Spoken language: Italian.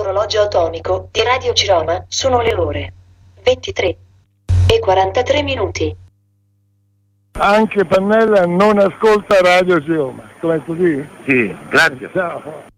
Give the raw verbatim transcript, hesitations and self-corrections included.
sull'orologio atomico di Radio Ciroma sono le ore ventitré e quarantatré minuti. Anche Pannella non ascolta Radio Ciroma, come così? Sì, grazie. Ciao.